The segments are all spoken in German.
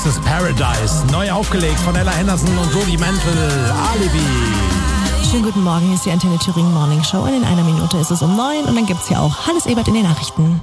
Gangsters Paradise. Neu aufgelegt von Ella Henderson und Rudimental. Alibi. Schönen guten Morgen, hier ist die Antenne Thüringen Morning Show. Und in einer Minute ist es um 9 und dann gibt's hier auch Hannes Ebert in den Nachrichten.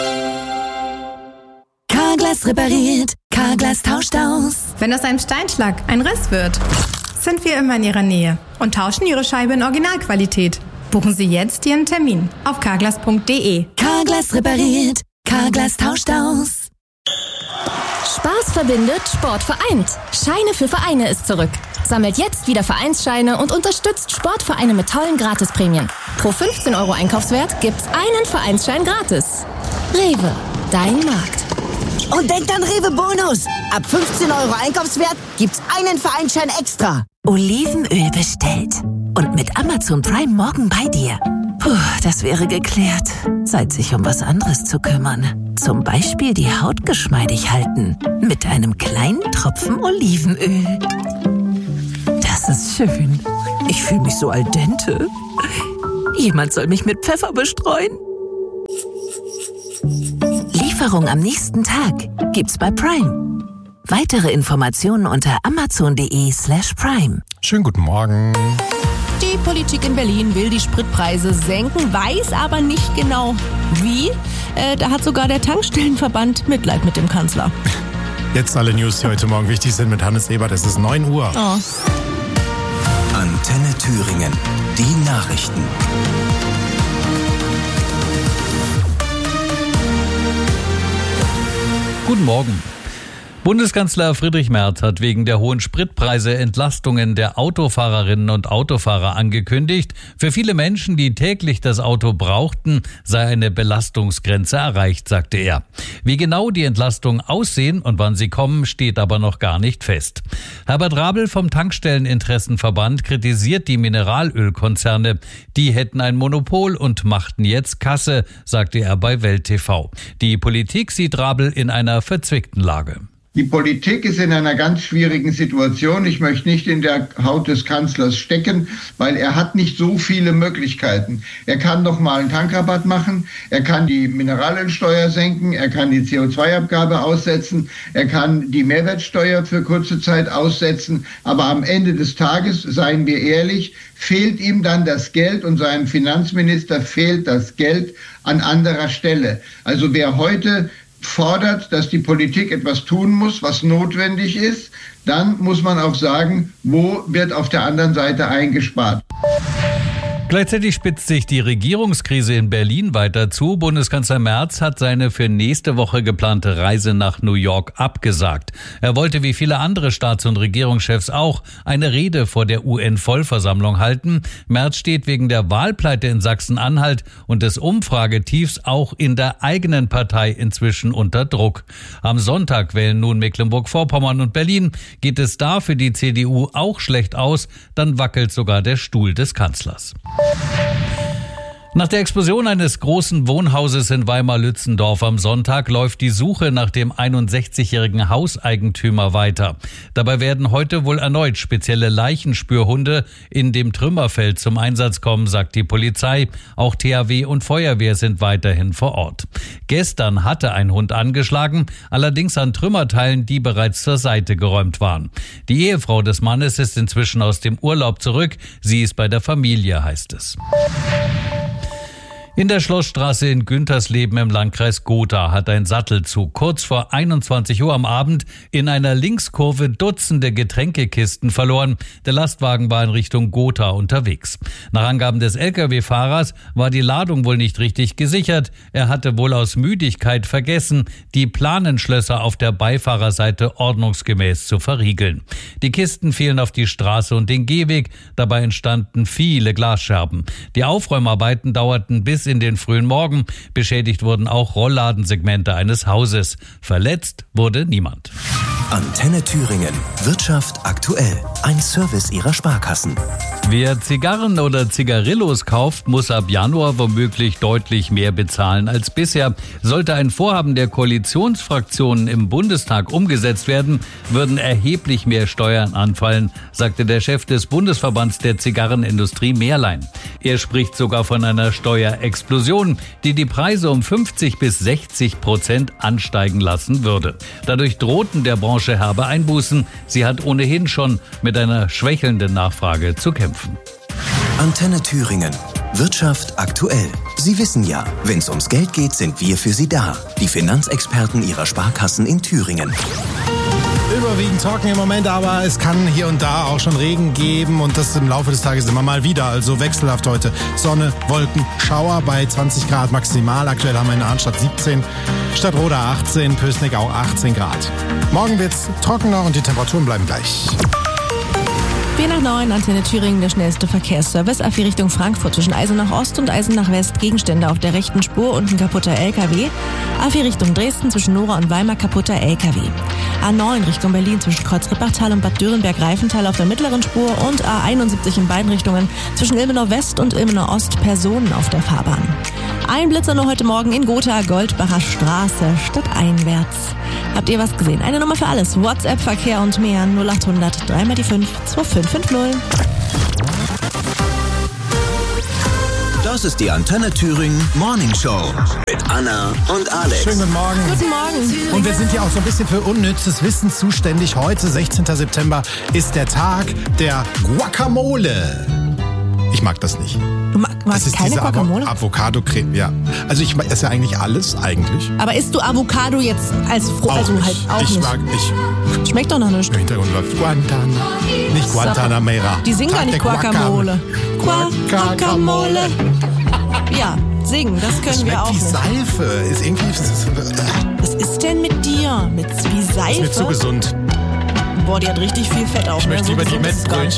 Carglass repariert, Carglass tauscht aus. Wenn aus einem Steinschlag ein Riss wird, sind wir immer in Ihrer Nähe und tauschen Ihre Scheibe in Originalqualität. Buchen Sie jetzt Ihren Termin auf carglass.de. Carglass repariert, Carglass tauscht aus. Spaß verbindet, Sport vereint. Scheine für Vereine ist zurück. Sammelt jetzt wieder Vereinsscheine und unterstützt Sportvereine mit tollen Gratisprämien. Pro 15 € Einkaufswert gibt's einen Vereinsschein gratis. Rewe, dein Markt. Und denkt an Rewe Bonus. Ab 15 € Einkaufswert gibt's einen Vereinsschein extra. Olivenöl bestellt. Und mit Amazon Prime morgen bei dir. Puh, das wäre geklärt. Zeit, sich um was anderes zu kümmern. Zum Beispiel die Haut geschmeidig halten. Mit einem kleinen Tropfen Olivenöl. Das ist schön. Ich fühle mich so al dente. Jemand soll mich mit Pfeffer bestreuen. Lieferung am nächsten Tag gibt's bei Prime. Weitere Informationen unter amazon.de/prime. Schönen guten Morgen. Die Politik in Berlin will die Spritpreise senken, weiß aber nicht genau wie. Da hat sogar der Tankstellenverband Mitleid mit dem Kanzler. Jetzt alle News, die heute Morgen wichtig sind mit Hannes Ebert. Es ist 9 Uhr. Oh. Antenne Thüringen. Die Nachrichten. Guten Morgen. Bundeskanzler Friedrich Merz hat wegen der hohen Spritpreise Entlastungen der Autofahrerinnen und Autofahrer angekündigt. Für viele Menschen, die täglich das Auto brauchten, sei eine Belastungsgrenze erreicht, sagte er. Wie genau die Entlastungen aussehen und wann sie kommen, steht aber noch gar nicht fest. Herbert Rabel vom Tankstelleninteressenverband kritisiert die Mineralölkonzerne. Die hätten ein Monopol und machten jetzt Kasse, sagte er bei Welt TV. Die Politik sieht Rabel in einer verzwickten Lage. Die Politik ist in einer ganz schwierigen Situation. Ich möchte nicht in der Haut des Kanzlers stecken, weil er hat nicht so viele Möglichkeiten. Er kann noch mal einen Tankrabatt machen, er kann die Mineralölsteuer senken, er kann die CO2-Abgabe aussetzen, er kann die Mehrwertsteuer für kurze Zeit aussetzen. Aber am Ende des Tages, seien wir ehrlich, fehlt ihm dann das Geld und seinem Finanzminister fehlt das Geld an anderer Stelle. Also wer heute fordert, dass die Politik etwas tun muss, was notwendig ist, dann muss man auch sagen, wo wird auf der anderen Seite eingespart. Gleichzeitig spitzt sich die Regierungskrise in Berlin weiter zu. Bundeskanzler Merz hat seine für nächste Woche geplante Reise nach New York abgesagt. Er wollte wie viele andere Staats- und Regierungschefs auch eine Rede vor der UN-Vollversammlung halten. Merz steht wegen der Wahlpleite in Sachsen-Anhalt und des Umfragetiefs auch in der eigenen Partei inzwischen unter Druck. Am Sonntag wählen nun Mecklenburg-Vorpommern und Berlin. Geht es da für die CDU auch schlecht aus, dann wackelt sogar der Stuhl des Kanzlers. Nach der Explosion eines großen Wohnhauses in Weimar-Lützendorf am Sonntag läuft die Suche nach dem 61-jährigen Hauseigentümer weiter. Dabei werden heute wohl erneut spezielle Leichenspürhunde in dem Trümmerfeld zum Einsatz kommen, sagt die Polizei. Auch THW und Feuerwehr sind weiterhin vor Ort. Gestern hatte ein Hund angeschlagen, allerdings an Trümmerteilen, die bereits zur Seite geräumt waren. Die Ehefrau des Mannes ist inzwischen aus dem Urlaub zurück. Sie ist bei der Familie, heißt es. In der Schlossstraße in Güntersleben im Landkreis Gotha hat ein Sattelzug kurz vor 21 Uhr am Abend in einer Linkskurve Dutzende Getränkekisten verloren. Der Lastwagen war in Richtung Gotha unterwegs. Nach Angaben des Lkw-Fahrers war die Ladung wohl nicht richtig gesichert. Er hatte wohl aus Müdigkeit vergessen, die Planenschlösser auf der Beifahrerseite ordnungsgemäß zu verriegeln. Die Kisten fielen auf die Straße und den Gehweg. Dabei entstanden viele Glasscherben. Die Aufräumarbeiten dauerten bis in den frühen Morgen. Beschädigt wurden auch Rolladensegmente eines Hauses. Verletzt wurde niemand. Antenne Thüringen. Wirtschaft aktuell. Ein Service Ihrer Sparkassen. Wer Zigarren oder Zigarillos kauft, muss ab Januar womöglich deutlich mehr bezahlen als bisher. Sollte ein Vorhaben der Koalitionsfraktionen im Bundestag umgesetzt werden, würden erheblich mehr Steuern anfallen, sagte der Chef des Bundesverbands der Zigarrenindustrie Mehrlein. Er spricht sogar von einer Steuerexplosion, die die Preise um 50% bis 60% ansteigen lassen würde. Dadurch drohten der Branche Automobilbranche herbe Einbußen. Sie hat ohnehin schon mit einer schwächelnden Nachfrage zu kämpfen. Antenne Thüringen. Wirtschaft aktuell. Sie wissen ja, wenn es ums Geld geht, sind wir für Sie da. Die Finanzexperten Ihrer Sparkassen in Thüringen. Überwiegend trocken im Moment, aber es kann hier und da auch schon Regen geben und das im Laufe des Tages immer mal wieder. Also wechselhaft heute. Sonne, Wolken, Schauer bei 20 Grad maximal. Aktuell haben wir in Arnstadt 17, Stadtroda 18, Pößneck auch 18 Grad. Morgen wird's trockener und die Temperaturen bleiben gleich. 4 nach 9, Antenne Thüringen, der schnellste Verkehrsservice. A4 Richtung Frankfurt zwischen Eisenach Ost und Eisenach West. Gegenstände auf der rechten Spur und ein kaputter LKW. A4 Richtung Dresden zwischen Nora und Weimar kaputter LKW. A9 Richtung Berlin zwischen Kreuz-Rippertal und Bad Dürrenberg-Reifenthal auf der mittleren Spur. Und A71 in beiden Richtungen zwischen Ilmenau West und Ilmenau Ost Personen auf der Fahrbahn. Ein Blitzer nur heute Morgen in Gotha, Goldbacher Straße, stadteinwärts. Habt ihr was gesehen? Eine Nummer für alles. WhatsApp, Verkehr und mehr. 0800 3 mal die 5 2550. Das ist die Antenne Thüringen Morning Show mit Anna und Alex. Schönen guten Morgen. Guten Morgen. Und wir sind ja auch so ein bisschen für unnützes Wissen zuständig. Heute, 16. September, ist der Tag der Guacamole. Ich mag das nicht. Du magst keine diese Guacamole? Avocado-Creme, ja. Also ich esse ja eigentlich alles, eigentlich. Aber isst du Avocado jetzt als Frucht? Also halt auch ich nicht. mag, Schmeckt doch noch nicht. im Hintergrund läuft Guantana. Nicht Guantanamera. Die singen gar nicht Guacamole. Guacamole. Ja, singen, das können wir auch wie nicht. Seife. Ist irgendwie... Was ist denn mit dir? Wie Seife? Ist mir zu gesund. Boah, die hat richtig viel Fett auf. Ich möchte lieber die Mettbrötchen.